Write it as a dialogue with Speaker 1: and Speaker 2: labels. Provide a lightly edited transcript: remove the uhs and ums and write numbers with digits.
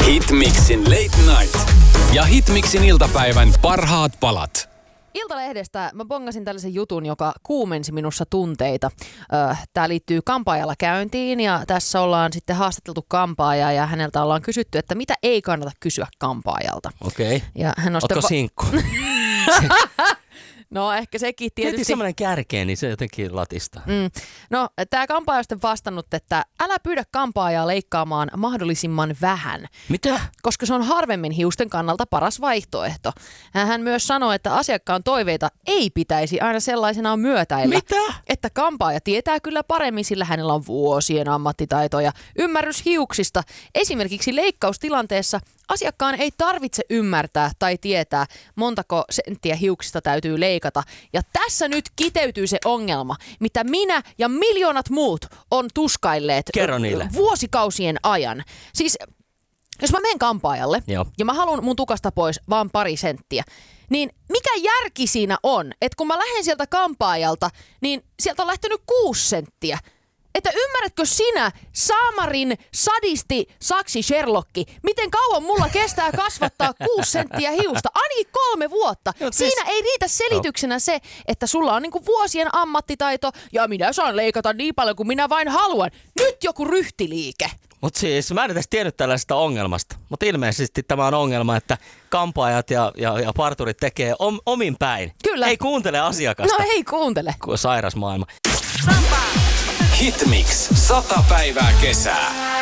Speaker 1: Hitmixin Late Night ja Hitmixin iltapäivän parhaat palat.
Speaker 2: Iltalehdestä mä bongasin tällaisen jutun, joka kuumensi minussa tunteita. Tää liittyy kampaajalla käyntiin ja tässä ollaan sitten haastateltu kampaajaa ja häneltä ollaan kysytty, että mitä ei kannata kysyä kampaajalta.
Speaker 3: Okei.
Speaker 2: Ja hän on
Speaker 3: Ootko sinkku?
Speaker 2: No ehkä sekin tietysti.
Speaker 3: Heti semmoinen kärkeen, niin se jotenkin latistaa.
Speaker 2: No tää kampaaja on sitten vastannut, että älä pyydä kampaajaa leikkaamaan mahdollisimman vähän.
Speaker 3: Mitä?
Speaker 2: Koska se on harvemmin hiusten kannalta paras vaihtoehto. Hän myös sanoi, että asiakkaan toiveita ei pitäisi aina sellaisenaan myötäillä.
Speaker 3: Mitä?
Speaker 2: Että kampaaja tietää kyllä paremmin, sillä hänellä on vuosien ammattitaito ja ymmärrys hiuksista. Esimerkiksi leikkaustilanteessa asiakkaan ei tarvitse ymmärtää tai tietää, montako senttiä hiuksista täytyy leikata. Ja tässä nyt kiteytyy se ongelma, mitä minä ja miljoonat muut on tuskailleet vuosikausien ajan. Siis jos mä menen kampaajalle ja mä haluan mun tukasta pois vaan pari senttiä, niin mikä järki siinä on, että kun mä lähden sieltä kampaajalta, niin sieltä on lähtenyt 6 senttiä. Että ymmärrätkö sinä, saamarin sadisti saksi Sherlocki, miten kauan mulla kestää kasvattaa 6 senttiä hiusta? Ainakin 3 vuotta. Siinä ei riitä selityksenä se, että sulla on niinku vuosien ammattitaito ja minä saan leikata niin paljon kuin minä vain haluan. Nyt joku ryhtiliike.
Speaker 3: Mutta siis mä en edes tiennyt tällaisesta ongelmasta. Mutta ilmeisesti tämä on ongelma, että kampaajat ja parturit tekee omin päin.
Speaker 2: Kyllä.
Speaker 3: Ei kuuntele asiakasta.
Speaker 2: No ei kuuntele.
Speaker 3: Sairas maailma.
Speaker 1: Hitmix 100 päivää kesää.